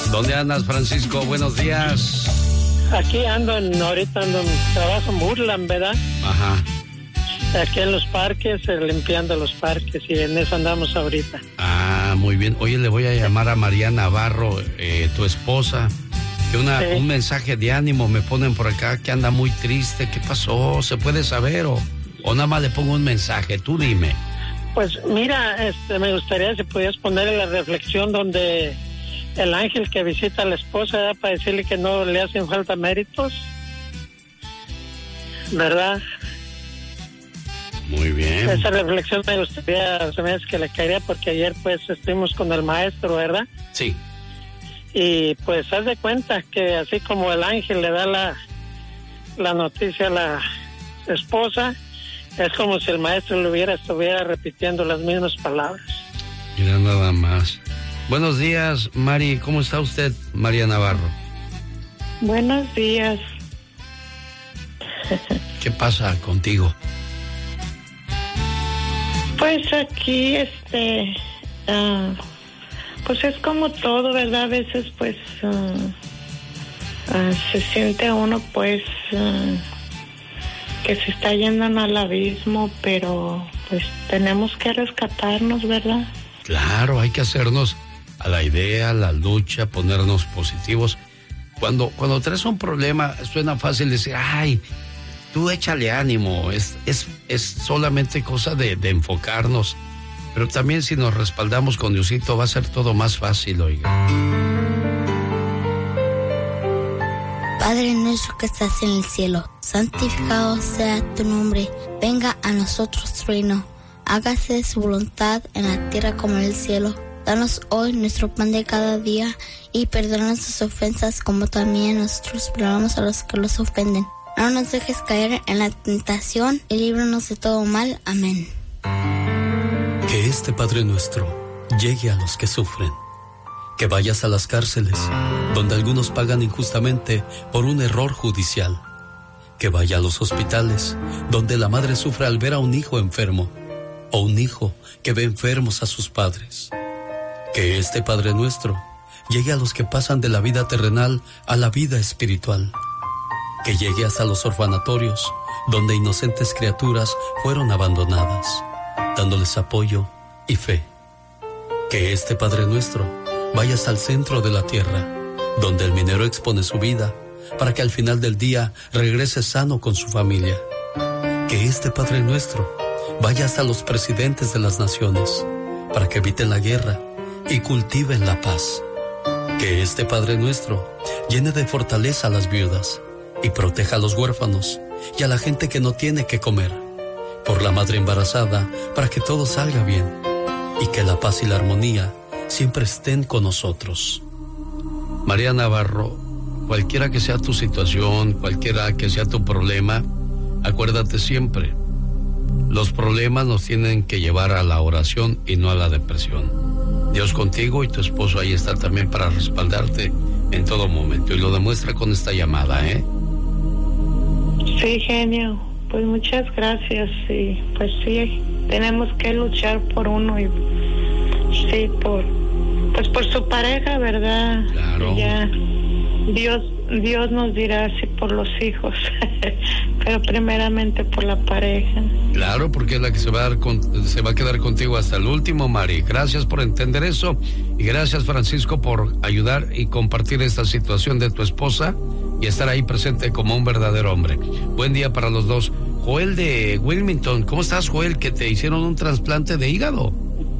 ¿Dónde andas, Francisco? Buenos días. Aquí ahorita ando en trabajo en Woodland, ¿verdad? Ajá. Aquí en los parques, limpiando los parques, y en eso andamos ahorita. Ah, muy bien. Oye, le voy a llamar a María Navarro, tu esposa, que Sí. un mensaje de ánimo me ponen por acá, que anda muy triste. ¿Qué pasó? ¿Se puede saber o nada más le pongo un mensaje? Tú dime. Pues mira, me gustaría si pudieras ponerle la reflexión donde el ángel que visita a la esposa, ¿verdad? Para decirle que no le hacen falta méritos, ¿verdad? Muy bien. Esa reflexión me gustaría, se me hace que le caería, porque ayer pues estuvimos con el maestro, ¿verdad? Sí. Y pues haz de cuenta que así como el ángel le da la noticia a la esposa, es como si el maestro estuviera repitiendo las mismas palabras. Mira nada más. Buenos días, Mari. ¿Cómo está usted, María Navarro? Buenos días. ¿Qué pasa contigo? Pues aquí, pues es como todo, ¿verdad? A veces, pues, se siente uno, pues, que se está yendo al abismo, pero, pues, tenemos que rescatarnos, ¿verdad? Claro, hay que hacernos a la idea, a la lucha, ponernos positivos. Cuando traes un problema, suena fácil decir, ay, tú échale ánimo, es solamente cosa de enfocarnos. Pero también si nos respaldamos con Diosito va a ser todo más fácil, oiga. Padre nuestro que estás en el cielo, santificado sea tu nombre, venga a nosotros tu reino, hágase su voluntad en la tierra como en el cielo. Danos hoy nuestro pan de cada día y perdona nuestras ofensas como también nosotros perdonamos a los que los ofenden. No nos dejes caer en la tentación y líbranos de todo mal. Amén. Que este Padre nuestro llegue a los que sufren. Que vayas a las cárceles, donde algunos pagan injustamente por un error judicial. Que vaya a los hospitales, donde la madre sufre al ver a un hijo enfermo, o un hijo que ve enfermos a sus padres. Que este Padre nuestro llegue a los que pasan de la vida terrenal a la vida espiritual. Que llegue hasta los orfanatorios, donde inocentes criaturas fueron abandonadas, dándoles apoyo y fe. Que este Padre nuestro vaya hasta el centro de la tierra, donde el minero expone su vida, para que al final del día regrese sano con su familia. Que este Padre nuestro vaya hasta los presidentes de las naciones, para que eviten la guerra y cultiven la paz. Que este Padre nuestro llene de fortaleza a las viudas y proteja a los huérfanos y a la gente que no tiene que comer, por la madre embarazada, para que todo salga bien y que la paz y la armonía siempre estén con nosotros. María Navarro, cualquiera que sea tu situación, cualquiera que sea tu problema, acuérdate siempre, los problemas nos tienen que llevar a la oración y no a la depresión. Dios contigo y tu esposo ahí está también para respaldarte en todo momento, y lo demuestra con esta llamada, ¿eh? Sí, genio. Pues muchas gracias. Y pues sí, tenemos que luchar por uno y sí, por su pareja, ¿verdad? Claro. Ya Dios nos dirá si por los hijos, pero primeramente por la pareja. Claro, porque es la que se va a quedar contigo hasta el último, Mari. Gracias por entender eso y gracias, Francisco, por ayudar y compartir esta situación de tu esposa y estar ahí presente como un verdadero hombre. Buen día para los dos. Joel de Wilmington, ¿cómo estás, Joel? Que te hicieron un trasplante de hígado.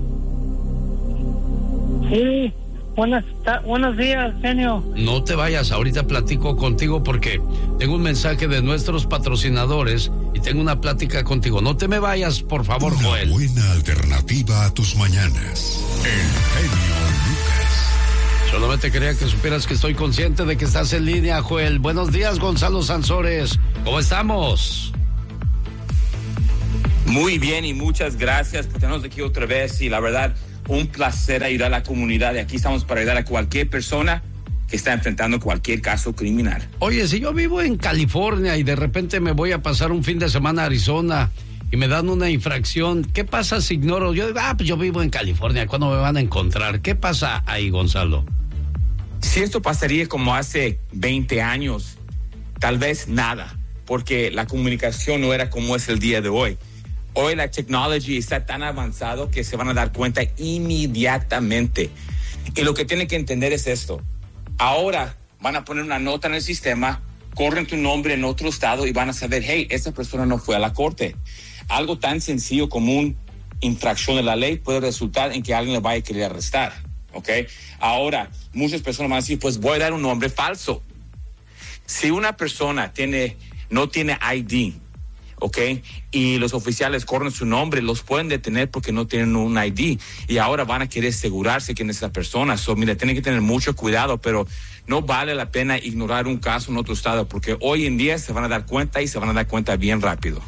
Sí, buenos días, genio. No te vayas, ahorita platico contigo porque tengo un mensaje de nuestros patrocinadores y tengo una plática contigo. No te me vayas, por favor, una Joel. Buena alternativa a tus mañanas. El genio Lucas. Solamente quería que supieras que estoy consciente de que estás en línea, Joel. Buenos días, Gonzalo Sansores. ¿Cómo estamos? Muy bien y muchas gracias por tenernos aquí otra vez y la verdad, un placer ayudar a la comunidad. Y aquí estamos para ayudar a cualquier persona que está enfrentando cualquier caso criminal. Oye, si yo vivo en California y de repente me voy a pasar un fin de semana a Arizona y me dan una infracción, ¿qué pasa si ignoro? Yo digo, pues yo vivo en California, ¿cuándo me van a encontrar? ¿Qué pasa ahí, Gonzalo? Si esto pasaría como hace 20 años, tal vez nada, porque la comunicación no era como es el día de hoy. Hoy la tecnología está tan avanzado que se van a dar cuenta inmediatamente. Y lo que tienen que entender es esto. Ahora van a poner una nota en el sistema, corren tu nombre en otro estado y van a saber, hey, esta persona no fue a la corte. Algo tan sencillo como una infracción de la ley puede resultar en que alguien le vaya a querer arrestar, ¿ok? Ahora, muchas personas van a decir, pues voy a dar un nombre falso. Si una persona no tiene ID, ¿ok? Y los oficiales corren su nombre, los pueden detener porque no tienen un ID. Y ahora van a querer asegurarse quién es esa persona. Mira, tienen que tener mucho cuidado, pero no vale la pena ignorar un caso en otro estado, porque hoy en día se van a dar cuenta y se van a dar cuenta bien rápido.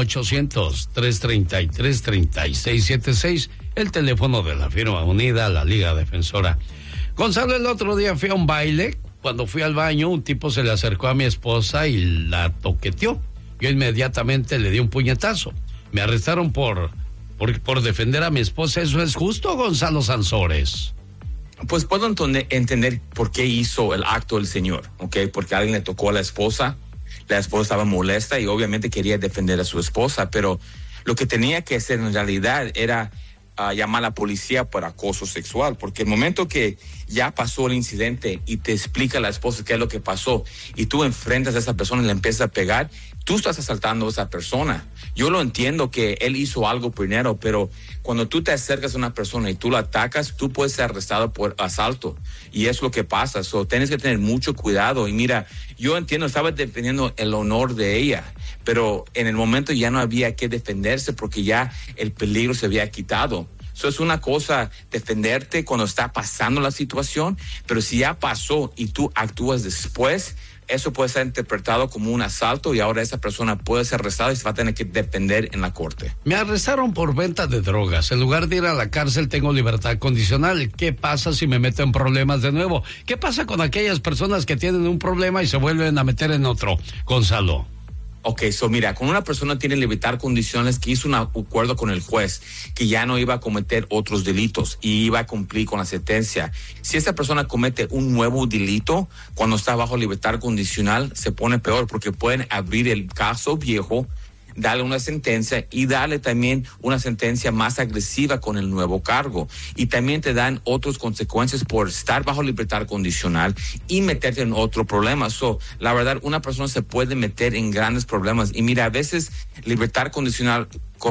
1-800-333-3676, el teléfono de la firma unida, la Liga Defensora. Gonzalo, el otro día fui a un baile. Cuando fui al baño, un tipo se le acercó a mi esposa y la toqueteó. Yo inmediatamente le di un puñetazo. Me arrestaron por defender a mi esposa. ¿Eso es justo, Gonzalo Sansores? Pues puedo entender por qué hizo el acto el señor, ¿ok? Porque alguien le tocó a la esposa estaba molesta y obviamente quería defender a su esposa, pero lo que tenía que hacer en realidad era llamar a la policía por acoso sexual, porque el momento que ya pasó el incidente y te explica la esposa qué es lo que pasó y tú enfrentas a esa persona y le empiezas a pegar, tú estás asaltando a esa persona. Yo lo entiendo que él hizo algo primero, pero cuando tú te acercas a una persona y tú la atacas, tú puedes ser arrestado por asalto. Y es lo que pasa. Tienes que tener mucho cuidado. Y mira, yo entiendo, estaba defendiendo el honor de ella, pero en el momento ya no había que defenderse porque ya el peligro se había quitado. Es una cosa defenderte cuando está pasando la situación, pero si ya pasó y tú actúas después, eso puede ser interpretado como un asalto y ahora esa persona puede ser arrestada y se va a tener que defender en la corte. Me arrestaron por venta de drogas. En lugar de ir a la cárcel, tengo libertad condicional. ¿Qué pasa si me meto en problemas de nuevo? ¿Qué pasa con aquellas personas que tienen un problema y se vuelven a meter en otro, Gonzalo? Ok, mira, cuando una persona tiene libertad condicional, que hizo un acuerdo con el juez que ya no iba a cometer otros delitos y iba a cumplir con la sentencia. Si esa persona comete un nuevo delito, cuando está bajo libertad condicional, se pone peor porque pueden abrir el caso viejo, darle una sentencia y darle también una sentencia más agresiva con el nuevo cargo. Y también te dan otras consecuencias por estar bajo libertad condicional y meterte en otro problema. La verdad, una persona se puede meter en grandes problemas. Y mira, a veces libertad condicional,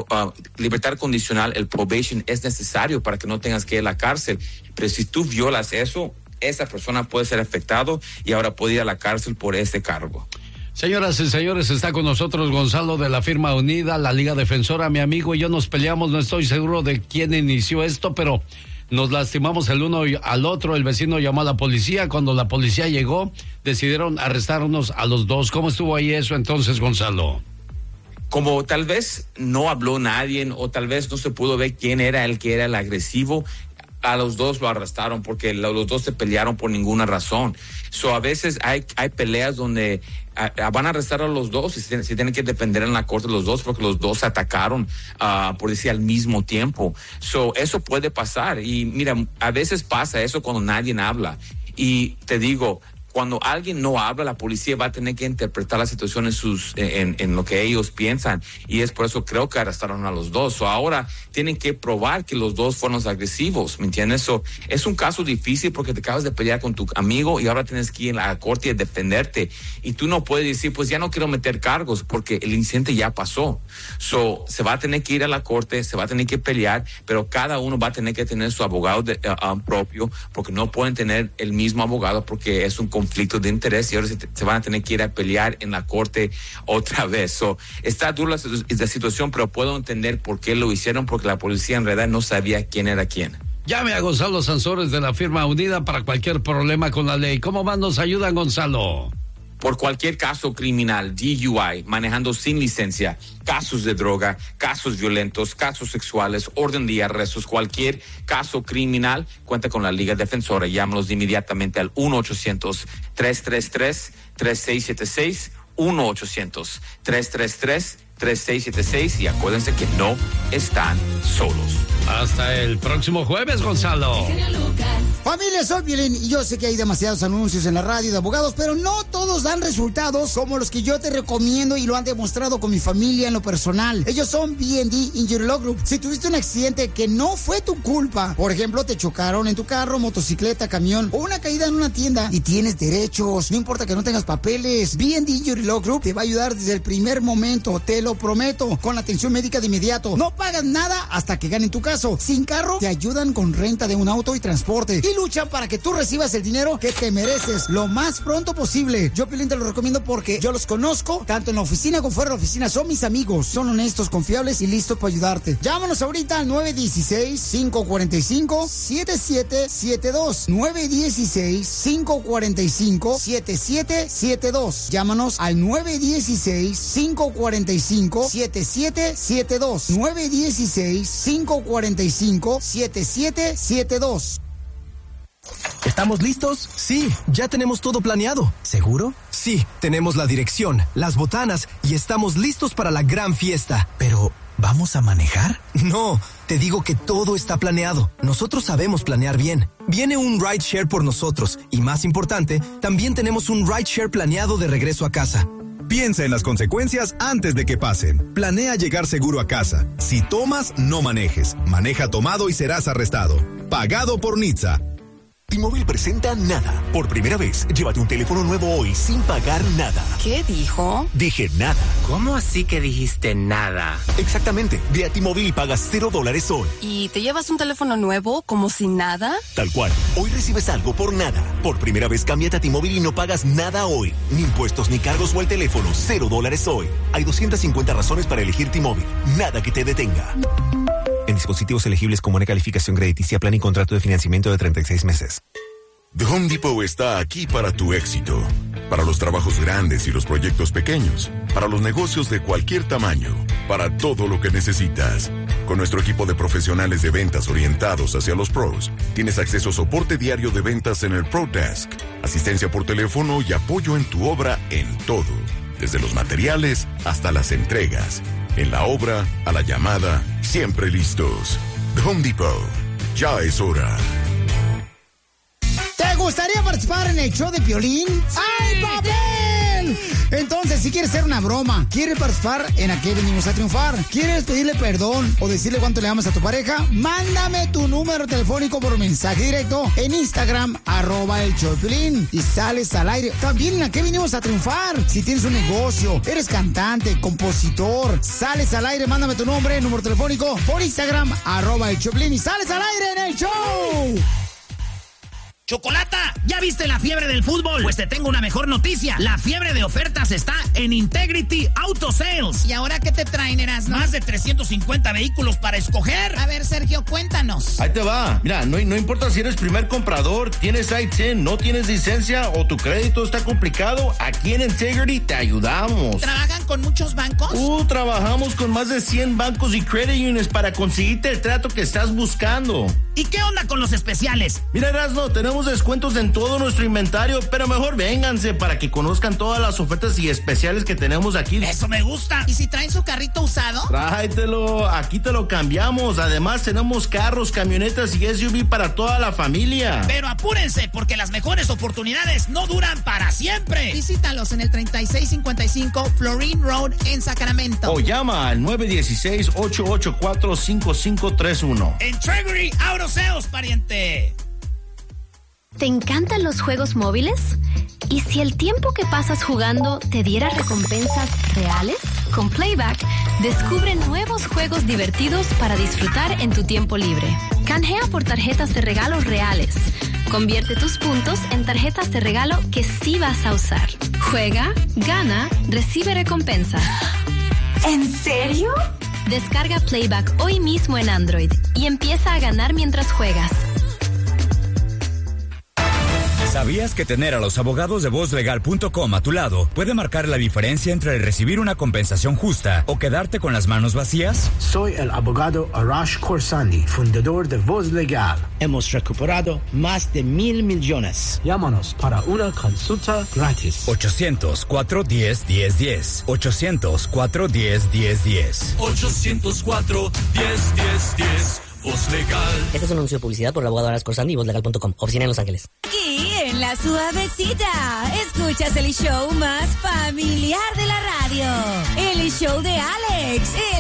el probation es necesario para que no tengas que ir a la cárcel. Pero si tú violas eso, esa persona puede ser afectado y ahora puede ir a la cárcel por ese cargo. Señoras y señores, está con nosotros Gonzalo de la firma unida, la Liga Defensora. Mi amigo y yo nos peleamos, no estoy seguro de quién inició esto, pero nos lastimamos el uno al otro. El vecino llamó a la policía. Cuando la policía llegó, decidieron arrestarnos a los dos. ¿Cómo estuvo ahí eso entonces, Gonzalo? Como tal vez no habló nadie o tal vez no se pudo ver quién era el que era el agresivo, a los dos lo arrestaron porque los dos se pelearon por ninguna razón. A veces hay peleas donde van a arrestar a los dos y se tienen que defender en la corte los dos porque los dos se atacaron, por decir, al mismo tiempo. Eso puede pasar y mira, a veces pasa eso cuando nadie habla. Y te digo, cuando alguien no habla, la policía va a tener que interpretar la situación en lo que ellos piensan. Y es por eso creo que arrestaron a los dos. Ahora tienen que probar que los dos fueron los agresivos, ¿me entiendes? Es un caso difícil porque te acabas de pelear con tu amigo y ahora tienes que ir a la corte y defenderte. Y tú no puedes decir, pues ya no quiero meter cargos porque el incidente ya pasó. Se va a tener que ir a la corte, se va a tener que pelear, pero cada uno va a tener que tener su abogado propio porque no pueden tener el mismo abogado porque es un conflicto de interés y ahora se van a tener que ir a pelear en la corte otra vez. Está dura la situación, pero puedo entender por qué lo hicieron, porque la policía en realidad no sabía quién era quién. Llame a Gonzalo Sansores de la firma unida para cualquier problema con la ley. ¿Cómo más nos ayudan, Gonzalo? Por cualquier caso criminal, DUI, manejando sin licencia, casos de droga, casos violentos, casos sexuales, orden de arrestos, cualquier caso criminal, cuenta con la Liga Defensora. Llámanos inmediatamente al 1-800-333-3676, 1-800-333-3676 y acuérdense que no están solos. Hasta el próximo jueves, Gonzalo. Familia, soy Piolín y yo sé que hay demasiados anuncios en la radio de abogados, pero no todos dan resultados como los que yo te recomiendo y lo han demostrado con mi familia en lo personal. Ellos son B&D Injury Law Group. Si tuviste un accidente que no fue tu culpa, por ejemplo, te chocaron en tu carro, motocicleta, camión o una caída en una tienda y tienes derechos, no importa que no tengas papeles, B&D Injury Law Group te va a ayudar desde el primer momento, te lo prometo, con la atención médica de inmediato. No pagas nada hasta que ganen tu caso. Sin carro, te ayudan con renta de un auto y transporte. Y luchan para que tú recibas el dinero que te mereces lo más pronto posible. Yo, Piolín, te lo recomiendo porque yo los conozco, tanto en la oficina como fuera de la oficina. Son mis amigos, son honestos, confiables y listos para ayudarte. Llámanos ahorita al 916-545-7772. 916-545-7772. Llámanos al 916-545-7772. 916-545-7772. ¿Estamos listos? Sí, ya tenemos todo planeado. ¿Seguro? Sí, tenemos la dirección, las botanas y estamos listos para la gran fiesta. Pero, ¿vamos a manejar? No, te digo que todo está planeado. Nosotros sabemos planear bien. Viene un rideshare por nosotros y, más importante, también tenemos un rideshare planeado de regreso a casa. Piensa en las consecuencias antes de que pasen. Planea llegar seguro a casa. Si tomas, no manejes. Maneja tomado y serás arrestado. Pagado por NHTSA. T-Mobile presenta Nada. Por primera vez, llévate un teléfono nuevo hoy sin pagar nada. ¿Qué dijo? Dije nada. ¿Cómo así que dijiste nada? Exactamente. Ve a T-Mobile y pagas $0 hoy. ¿Y te llevas un teléfono nuevo como si nada? Tal cual. Hoy recibes algo por nada. Por primera vez, cámbiate a T-Mobile y no pagas nada hoy. Ni impuestos ni cargos o el teléfono. $0 hoy. Hay 250 razones para elegir T-Mobile. Nada que te detenga. En dispositivos elegibles con buena calificación crediticia, plan y contrato de financiamiento de 36 meses. The Home Depot está aquí para tu éxito. Para los trabajos grandes y los proyectos pequeños. Para los negocios de cualquier tamaño. Para todo lo que necesitas. Con nuestro equipo de profesionales de ventas orientados hacia los pros, tienes acceso a soporte diario de ventas en el Pro Desk, asistencia por teléfono y apoyo en tu obra en todo. Desde los materiales hasta las entregas. En la obra, a la llamada, siempre listos. The Home Depot. Ya es hora. ¿Te gustaría participar en el show de Piolín? ¡Sí! ¡Ay, papel! Entonces, si quieres hacer una broma, quieres participar en ¿A qué venimos a triunfar? ¿Quieres pedirle perdón o decirle cuánto le amas a tu pareja? Mándame tu número telefónico por mensaje directo en Instagram, @el show de Piolín, y sales al aire. También en ¿A qué venimos a triunfar? Si tienes un negocio, eres cantante, compositor, sales al aire, mándame tu nombre, número telefónico por Instagram, @el show de Piolín, y sales al aire en el show. ¡Chocolata! ¿Ya viste la fiebre del fútbol? Pues te tengo una mejor noticia. La fiebre de ofertas está en Integrity Auto Sales. ¿Y ahora qué te traen, Erasmo? Más de 350 vehículos para escoger. A ver, Sergio, cuéntanos. Ahí te va. Mira, no importa si eres primer comprador, tienes ITIN, no tienes licencia o tu crédito está complicado, aquí en Integrity te ayudamos. ¿Trabajan con muchos bancos? Trabajamos con más de 100 bancos y credit unions para conseguirte el trato que estás buscando. ¿Y qué onda con los especiales? Mira, Erasmo, tenemos descuentos en todo nuestro inventario, pero mejor vénganse para que conozcan todas las ofertas y especiales que tenemos aquí. ¡Eso me gusta! ¿Y si traen su carrito usado? Tráetelo, aquí te lo cambiamos. Además, tenemos carros, camionetas y SUV para toda la familia. Pero apúrense, porque las mejores oportunidades no duran para siempre. Visítalos en el 3655 Florine Road en Sacramento. O llama al 916-884-5531. Integrity Auto Sales, pariente. ¿Te encantan los juegos móviles? ¿Y si el tiempo que pasas jugando te diera recompensas reales? Con Playback, descubre nuevos juegos divertidos para disfrutar en tu tiempo libre. Canjea por tarjetas de regalo reales. Convierte tus puntos en tarjetas de regalo que sí vas a usar. Juega, gana, recibe recompensas. ¿En serio? Descarga Playback hoy mismo en Android y empieza a ganar mientras juegas. ¿Sabías que tener a los abogados de vozlegal.com a tu lado puede marcar la diferencia entre recibir una compensación justa o quedarte con las manos vacías? Soy el abogado Arash Khorsandi, fundador de Voz Legal. Hemos recuperado más de 1,000 millones. Llámanos para una consulta gratis. 800-410-1010. 800-410-1010. 800-410-1010. Voz Legal. Este es un anuncio de publicidad por el abogado Arash Khorsandi y vozlegal.com. Oficina en Los Ángeles. Aquí en La Suavecita, escuchas el show más familiar de la radio. El show de Alex,